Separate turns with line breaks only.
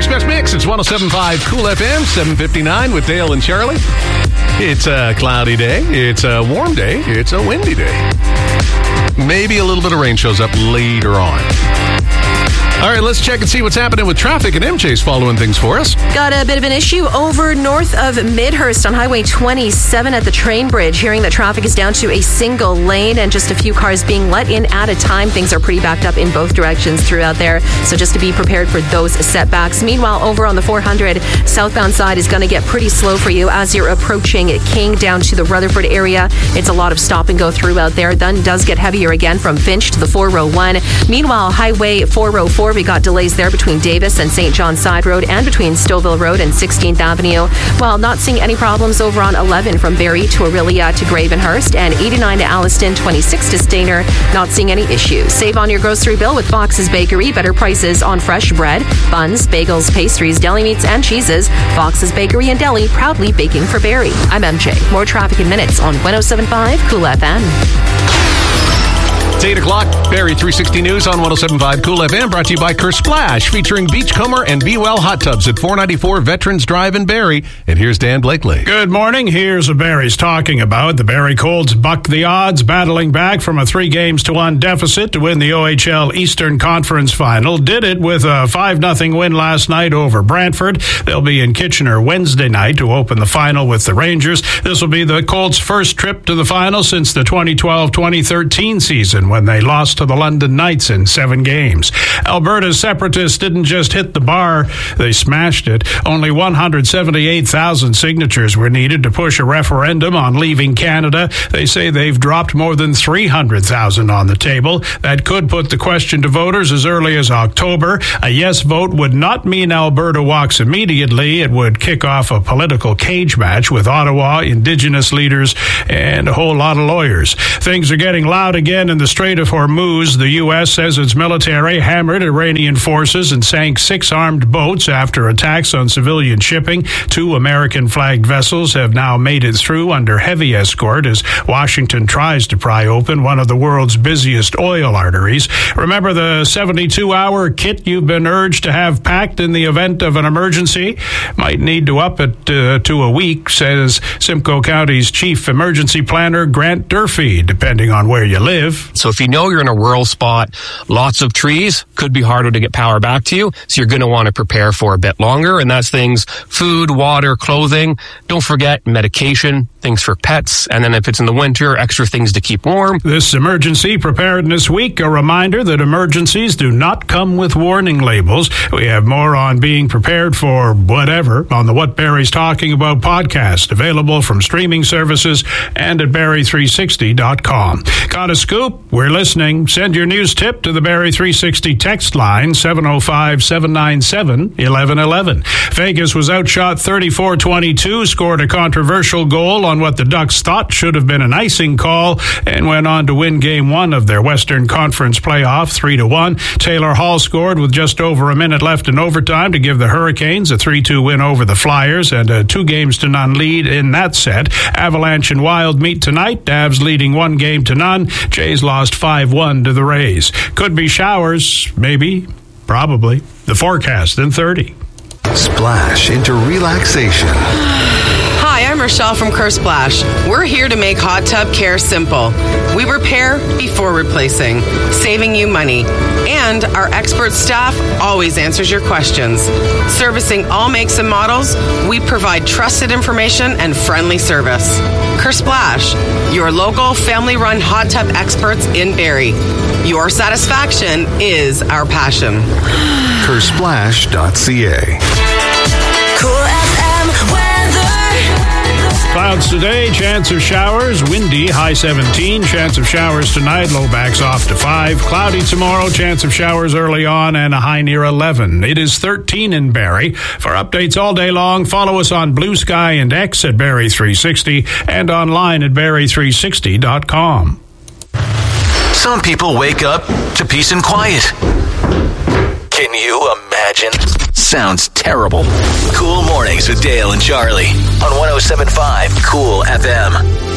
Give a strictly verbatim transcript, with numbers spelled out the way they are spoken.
Next Best Mix. It's one oh seven point five Cool F M, seven fifty-nine with Dale and Charlie. It's a cloudy day. It's a warm day. It's a windy day. Maybe a little bit of rain shows up later on. All right, let's check and see what's happening with traffic, and M J's following things for us.
Got a bit of an issue over north of Midhurst on Highway twenty-seven at the train bridge. Hearing that traffic is down to a single lane and just a few cars being let in at a time. Things are pretty backed up in both directions throughout there, so just to be prepared for those setbacks. Meanwhile, over on the four hundred southbound side is going to get pretty slow for you as you're approaching King down to the Rutherford area. It's a lot of stop and go through out there. Then does get heavier again from Finch to the four oh one. Meanwhile, Highway four oh four, we got delays there between Davis and Saint John Side Road and between Stouffville Road and sixteenth Avenue. While not seeing any problems over on eleven from Barrie to Aurelia to Gravenhurst and eighty-nine to Alliston, twenty-six to Stainer. Not seeing any issues. Save on your grocery bill with Fox's Bakery. Better prices on fresh bread, buns, bagels, pastries, deli meats, and cheeses. Fox's Bakery and Deli, proudly baking for Barrie. I'm M J. More traffic in minutes on one oh seven point five Cool F M.
It's eight o'clock. Barrie three sixty News on one oh seven point five Cool F M, brought to you by Kersplash, featuring Beachcomber and Be Well hot tubs at four ninety-four Veterans Drive in Barrie. And here's Dan Blakely.
Good morning. Here's what Barrie's talking about. The Barrie Colts buck the odds, battling back from a three games to one deficit to win the O H L Eastern Conference Final. Did it with a five nothing win last night over Brantford. They'll be in Kitchener Wednesday night to open the final with the Rangers. This will be the Colts' first trip to the final since the twenty twelve twenty thirteen season, when they lost to the London Knights in seven games. Alberta's separatists didn't just hit the bar, they smashed it. Only one hundred seventy-eight thousand signatures were needed to push a referendum on leaving Canada. They say they've dropped more than three hundred thousand on the table. That could put the question to voters as early as October. A yes vote would not mean Alberta walks immediately. It would kick off a political cage match with Ottawa, Indigenous leaders, and a whole lot of lawyers. Things are getting loud again in the Strait of Hormuz. The U S says its military hammered Iranian forces and sank six armed boats after attacks on civilian shipping. Two American-flagged vessels have now made it through under heavy escort as Washington tries to pry open one of the world's busiest oil arteries. Remember the seventy-two hour kit you've been urged to have packed in the event of an emergency? Might need to up it uh, to a week, says Simcoe County's chief emergency planner, Grant Durfee, depending on where you live.
So if you know you're in a rural spot, lots of trees, could be harder to get power back to you. So you're going to want to prepare for a bit longer. And that's things, food, water, clothing. Don't forget medication, things for pets. And then if it's in the winter, extra things to keep warm.
This Emergency Preparedness Week, a reminder that emergencies do not come with warning labels. We have more on being prepared for whatever on the What Barrie's Talking About podcast, available from streaming services and at barrie three sixty dot com. Got a scoop? We're listening. Send your news tip to the Barrie three sixty text line, seven oh five, seven nine seven, one one one one. Vegas was outshot thirty-four twenty-two, scored a controversial goal on what the Ducks thought should have been an icing call, and went on to win game one of their Western Conference playoff, three to one. Taylor Hall scored with just over a minute left in overtime to give the Hurricanes a three two win over the Flyers and a two games to none lead in that set. Avalanche and Wild meet tonight. Avs leading one game to none. Jays lost five one to the Rays. Could be showers, maybe, probably. The forecast in thirty.
Splash into relaxation.
Hi, I'm Rochelle from Kersplash. We're here to make hot tub care simple. We repair before replacing, saving you money. And our expert staff always answers your questions. Servicing all makes and models, we provide trusted information and friendly service. Kersplash, your local family-run hot tub experts in Barrie. Your satisfaction is our passion.
Kersplash dot c a.
Cool F M weather.
Clouds today, chance of showers, windy, high seventeen, chance of showers tonight, low backs off to five. Cloudy tomorrow, chance of showers early on, and a high near eleven. It is thirteen in Barrie. For updates all day long, follow us on Blue Sky and X at Barrie three sixty and online at barrie three sixty dot com.
Some people wake up to peace and quiet. Can you imagine? Sounds terrible. Cool Mornings with Dale and Charlie on one oh seven point five Cool F M.